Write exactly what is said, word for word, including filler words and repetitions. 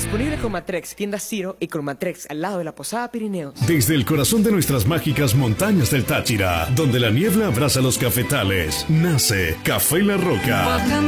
Disponible con Matrex, tienda Ciro y con Matrex al lado de la Posada Pirineos. Desde el corazón de nuestras mágicas montañas del Táchira, donde la niebla abraza los cafetales, nace Café La Roca.